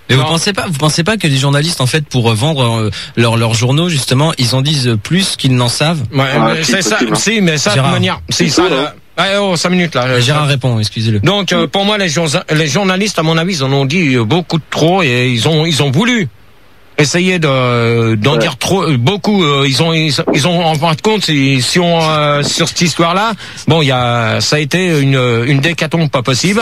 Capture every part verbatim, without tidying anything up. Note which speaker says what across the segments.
Speaker 1: Mais vous pensez pas, vous pensez pas que les journalistes, en fait, pour vendre euh, leurs leurs journaux, justement, ils en disent plus qu'ils n'en savent?
Speaker 2: Ouais, ah, c'est ça, si, mais ça, de toute manière, c'est ça, là. Ah, oh, cinq minutes, là.
Speaker 1: Gérard répond, excusez-le.
Speaker 2: Donc, euh, pour moi, les, jour- les journalistes, à mon avis, ils en ont dit beaucoup de trop et ils ont, ils ont voulu essayer de, d'en ouais. dire trop, beaucoup, euh, ils ont, ils, ils ont, en fin de compte, si, si on, euh, sur cette histoire-là, bon, il y a, ça a été une, une décatombe pas possible.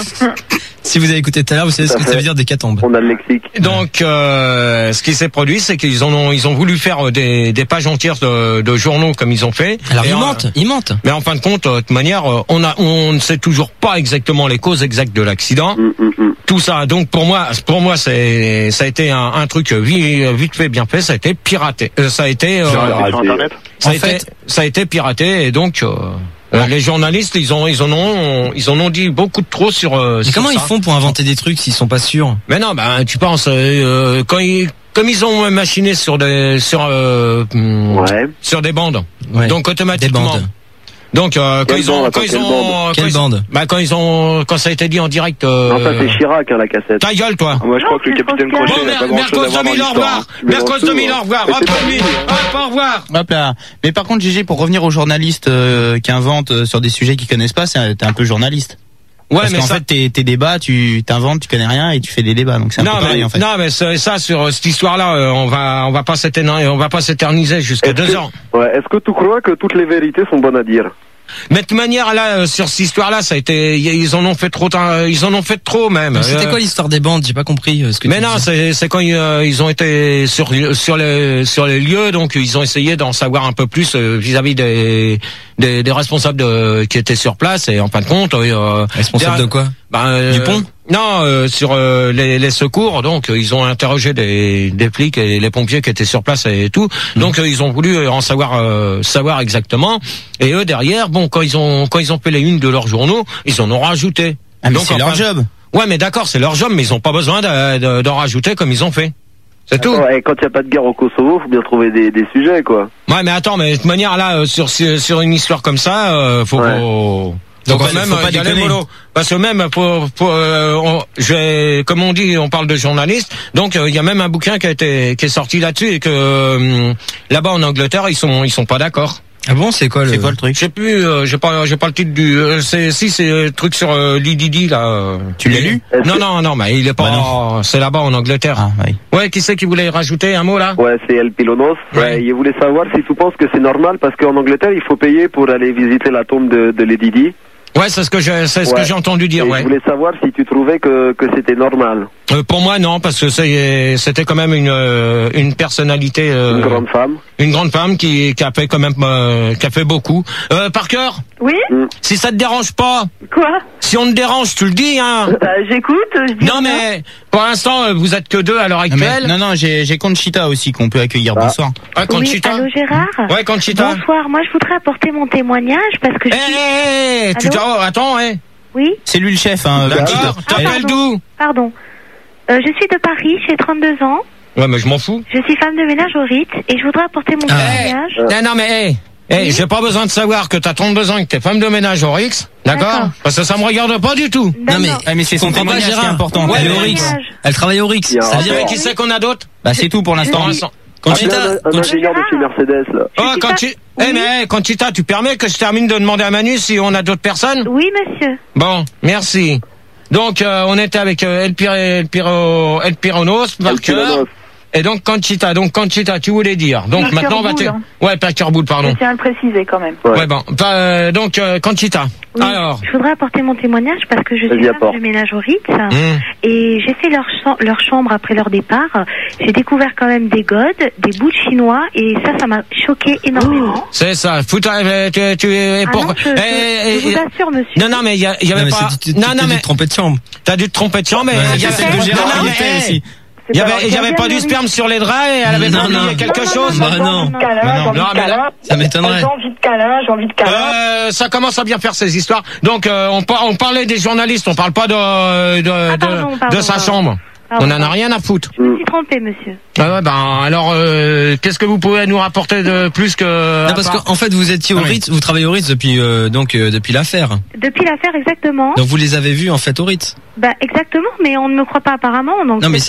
Speaker 1: Si vous avez écouté tout à l'heure, vous savez ce que ça veut dire décatombe.
Speaker 3: On a le lexique.
Speaker 2: Donc, euh, ce qui s'est produit, c'est qu'ils ont, ils ont voulu faire des, des pages entières de, de journaux comme ils ont fait.
Speaker 1: Alors,
Speaker 2: et
Speaker 1: ils
Speaker 2: on,
Speaker 1: mentent, ils mentent.
Speaker 2: Mais en fin de compte, de toute manière, on a, on ne sait toujours pas exactement les causes exactes de l'accident.
Speaker 3: Mm, mm, mm.
Speaker 2: Tout ça. Donc, pour moi, pour moi, c'est, ça a été un, un truc vite, vite fait, bien fait. Ça a été piraté. Euh, ça a été, euh,
Speaker 3: sur Internet.
Speaker 2: Ça a été, ça a été piraté et donc. Euh, Euh, les journalistes, ils ont, ils en ont, ils en ont dit beaucoup de trop sur. Euh,
Speaker 1: Mais
Speaker 2: sur
Speaker 1: comment
Speaker 2: ça.
Speaker 1: ils font pour inventer des trucs s'ils sont pas sûrs?
Speaker 2: Mais non, ben tu penses euh, quand ils, comme ils ont machiné sur des, sur, euh,
Speaker 3: ouais.
Speaker 2: sur des bandes,
Speaker 1: ouais.
Speaker 2: donc automatiquement.
Speaker 1: Des bandes.
Speaker 2: Donc euh, quand, ils ont, quand ils ont,
Speaker 1: quelle bande?
Speaker 2: Bah quand ils ont, quand ça a été dit en direct. Euh...
Speaker 3: Non, ça c'est Chirac hein, la cassette.
Speaker 2: Ta gueule, toi.
Speaker 3: Moi je crois que le capitaine Crochet
Speaker 2: bon,
Speaker 3: n'a pas grand chose à voir dans l'histoire.
Speaker 2: Mercos deux mille, au revoir. Hop, au revoir.
Speaker 4: Hop là. Mais par contre, Gégé, pour revenir aux journalistes euh, qui inventent euh, sur des sujets qu'ils connaissent pas, c'est t'es un peu journaliste.
Speaker 2: Ouais,
Speaker 4: Parce
Speaker 2: mais
Speaker 4: qu'en
Speaker 2: ça...
Speaker 4: fait, tes, tes débats, tu t'inventes, tu connais rien et tu fais des débats, donc c'est un
Speaker 2: non,
Speaker 4: peu
Speaker 2: mais,
Speaker 4: pareil en fait.
Speaker 2: Non, mais ça, sur euh, cette histoire-là, euh, on va, on va pas s'éterniser, on va pas s'éterniser jusqu'à deux
Speaker 3: que,
Speaker 2: ans.
Speaker 3: Ouais. Est-ce que tu crois que toutes les vérités sont bonnes à dire?
Speaker 2: Mais de toute manière, là, euh, sur cette histoire-là, ça a été, ils en ont fait trop, euh, ils en ont fait trop même.
Speaker 1: Mais c'était quoi l'histoire des bandes? J'ai pas compris euh, ce que.
Speaker 2: Mais
Speaker 1: tu
Speaker 2: non, c'est, c'est quand euh, ils ont été sur sur les sur les lieux, donc ils ont essayé d'en savoir un peu plus euh, vis-à-vis des, des des responsables de, qui étaient sur place et en fin de compte. Euh,
Speaker 1: Responsables de quoi?
Speaker 2: Ben, euh,
Speaker 1: du pont?
Speaker 2: Non, euh, sur euh, les, les secours, donc euh, ils ont interrogé des, des flics et les pompiers qui étaient sur place et tout. Mmh. Donc euh, ils ont voulu en savoir euh, savoir exactement. Et eux derrière, bon, quand ils ont quand ils ont fait les unes de leurs journaux, ils en ont rajouté.
Speaker 4: Ah, mais
Speaker 2: donc
Speaker 4: c'est
Speaker 2: enfin,
Speaker 4: leur job.
Speaker 2: Ouais, mais d'accord, c'est leur job, mais ils ont pas besoin de, de, d'en rajouter comme ils ont fait. C'est
Speaker 3: attends,
Speaker 2: tout.
Speaker 3: Et quand il y a pas de guerre au Kosovo, faut bien trouver des, des sujets, quoi.
Speaker 2: Ouais, mais attends, mais de toute manière là, euh, sur sur une histoire comme ça, euh, faut.
Speaker 3: Ouais.
Speaker 2: faut...
Speaker 1: Donc
Speaker 2: Donc
Speaker 1: faut
Speaker 2: même,
Speaker 1: pas
Speaker 2: y aller
Speaker 1: déconner.
Speaker 2: mollo. Parce que même pour, pour euh, on, je, comme on dit, on parle de journalistes. Donc il euh, y a même un bouquin qui a été qui est sorti là-dessus et que euh, là-bas en Angleterre ils sont ils sont pas d'accord.
Speaker 1: Ah bon, c'est quoi le,
Speaker 4: c'est quoi le truc?
Speaker 2: Je sais plus, euh, j'ai pas j'ai pas le titre du. Euh, c'est si c'est le truc sur euh, l'I D D là. Euh,
Speaker 4: tu l'as lu?
Speaker 2: Non non non, mais il est pas.
Speaker 4: Bah
Speaker 2: c'est là-bas en Angleterre.
Speaker 4: Ah oui.
Speaker 2: Ouais, qui c'est qui voulait rajouter un mot là?
Speaker 3: Ouais, c'est El Pilonos.
Speaker 2: Ouais.
Speaker 3: Ouais, il voulait savoir si tu penses que c'est normal parce qu'en Angleterre il faut payer pour aller visiter la tombe de, de Lady Di.
Speaker 2: Ouais, c'est ce que j'ai, c'est ce
Speaker 3: ouais.
Speaker 2: que j'ai entendu dire.
Speaker 3: Et
Speaker 2: ouais.
Speaker 3: Je voulais savoir si tu trouvais que que c'était normal.
Speaker 2: Euh, pour moi, non, parce que c'est, c'était quand même une euh, une personnalité. Euh,
Speaker 3: une grande femme.
Speaker 2: Une grande femme qui qui a fait quand même euh, qui a fait beaucoup. Euh, Parker.
Speaker 5: Oui.
Speaker 3: Mm.
Speaker 2: Si ça te dérange pas.
Speaker 5: Quoi?
Speaker 2: Si on te dérange, tu le dis, hein.
Speaker 5: Bah, j'écoute. Je dis
Speaker 2: non mais pour l'instant, vous êtes que deux à l'heure
Speaker 4: Non,
Speaker 2: actuelle.
Speaker 4: mais, non, non, j'ai, j'ai Conchita aussi qu'on peut accueillir.
Speaker 3: Ah.
Speaker 4: Bonsoir.
Speaker 2: Ah, Conchita.
Speaker 5: Oui, allô Gérard.
Speaker 2: Ouais, Conchita.
Speaker 5: Bonsoir. Moi, je voudrais apporter mon témoignage parce que.
Speaker 2: Eh,
Speaker 5: je suis...
Speaker 2: hey, hey, tu
Speaker 5: Allô
Speaker 2: t'as, oh, attends, eh.
Speaker 5: Oui.
Speaker 4: C'est lui le chef, hein.
Speaker 2: D'accord.
Speaker 4: Conchita.
Speaker 2: T'appelles
Speaker 5: Ah,
Speaker 2: d'où?
Speaker 5: Pardon. Euh, je suis de Paris. J'ai trente-deux ans.
Speaker 2: Ouais, mais je m'en fous.
Speaker 5: Je suis femme de ménage au Ritz et je voudrais apporter mon
Speaker 2: Ah.
Speaker 5: témoignage.
Speaker 2: Non, non, mais hey. Hey,
Speaker 5: Oui.
Speaker 2: j'ai pas besoin de savoir que t'as trente-deux ans et que t'es femme de ménage au Rix, d'accord?
Speaker 5: D'accord.
Speaker 2: Parce que ça me regarde pas du tout.
Speaker 1: Non mais,
Speaker 4: Ah, mais c'est son
Speaker 1: comprends pas,
Speaker 4: témoignage qui est
Speaker 1: Gérard.
Speaker 4: important.
Speaker 2: Ouais,
Speaker 1: Elle est au
Speaker 2: mais-
Speaker 1: Rix. Elle travaille au Rix.
Speaker 3: Il y a
Speaker 1: Ça veut
Speaker 3: un
Speaker 1: dire
Speaker 2: Mais
Speaker 3: rapport.
Speaker 2: qui c'est qu'on a d'autres?
Speaker 4: Bah c'est tout pour l'instant.
Speaker 2: Pour l'instant.
Speaker 1: Conchita,
Speaker 3: Ah, un, un
Speaker 1: Conchita-
Speaker 3: ingénieur de chez Mercedes là.
Speaker 2: Oh,
Speaker 5: suis
Speaker 2: quand
Speaker 5: pas-
Speaker 2: tu...
Speaker 5: Oui.
Speaker 2: Eh, mais, hey, Conchita, tu permets que je termine de demander à Manu si on a d'autres personnes?
Speaker 5: Oui, monsieur.
Speaker 2: Bon, merci. Donc, euh, on était avec euh, El, Pir El, Piro El Pironos,
Speaker 3: El
Speaker 2: Parker,
Speaker 3: Pilonos.
Speaker 2: et donc Conchita. Donc, Conchita, tu voulais dire. Donc,
Speaker 6: Parker
Speaker 2: maintenant, on va te...
Speaker 6: Boule, hein.
Speaker 2: Ouais, Parker Boule, pardon.
Speaker 6: Je tiens à le préciser quand même.
Speaker 3: Ouais.
Speaker 2: Ouais, bon. Euh, donc, euh, Conchita.
Speaker 5: Oui.
Speaker 2: Alors.
Speaker 5: Je voudrais apporter mon témoignage parce que je
Speaker 3: Vas-y,
Speaker 5: suis femme
Speaker 3: apporte.
Speaker 5: de ménage au Ritz
Speaker 2: Hum.
Speaker 5: et j'ai fait leur, cha- leur chambre après leur départ. J'ai découvert quand même des godes, des bouts de chinois et ça, ça m'a choqué énormément.
Speaker 2: C'est ça. Fout, euh, tu, tu es
Speaker 5: Ah
Speaker 2: pour...
Speaker 5: non, je, je-
Speaker 2: Eh,
Speaker 5: je vous
Speaker 2: eh,
Speaker 5: assure, monsieur.
Speaker 2: non, non, mais il y, a- il y avait
Speaker 1: Non, mais
Speaker 2: pas...
Speaker 1: c'est- tu- tu-
Speaker 2: non,
Speaker 1: tu
Speaker 2: non,
Speaker 1: t'es
Speaker 2: mais...
Speaker 1: dû tromper de chambre.
Speaker 2: T'as dû te tromper de chambre, mais...
Speaker 1: Ouais,
Speaker 2: il y avait-
Speaker 1: celle de
Speaker 2: non,
Speaker 1: Gérard
Speaker 2: non,
Speaker 1: y
Speaker 2: mais,
Speaker 1: était
Speaker 2: hey,
Speaker 1: aussi.
Speaker 2: Il y avait, il y avait pas du sperme sur les draps et elle avait
Speaker 1: Non,
Speaker 2: pas
Speaker 1: non.
Speaker 2: oublié quelque chose?
Speaker 1: Bah non.
Speaker 6: J'ai envie de câlin, j'ai envie
Speaker 2: Non,
Speaker 6: de
Speaker 2: mais là,
Speaker 6: câlin.
Speaker 1: ça m'étonnerait.
Speaker 6: J'ai envie de câlin, j'ai envie de câlin.
Speaker 2: Euh, ça commence à bien faire ces histoires. Donc euh, on, par, on parlait des journalistes, on parle pas de de,
Speaker 5: Ah, pardon,
Speaker 2: de,
Speaker 5: pardon,
Speaker 2: de sa
Speaker 5: pardon.
Speaker 2: chambre.
Speaker 5: Pardon.
Speaker 2: On en a rien à foutre.
Speaker 5: Je me suis trompée, monsieur.
Speaker 2: Ah ouais, ben alors euh, qu'est-ce que vous pouvez nous rapporter de plus que
Speaker 1: Non, parce qu'en fait, vous étiez au
Speaker 2: Ah oui.
Speaker 1: Ritz, vous travaillez au Ritz depuis euh, donc euh, depuis l'affaire.
Speaker 5: Depuis l'affaire, exactement.
Speaker 1: Donc vous les avez vus en fait au Ritz.
Speaker 5: Bah, exactement, mais on ne me croit pas apparemment. Donc
Speaker 1: Non, mais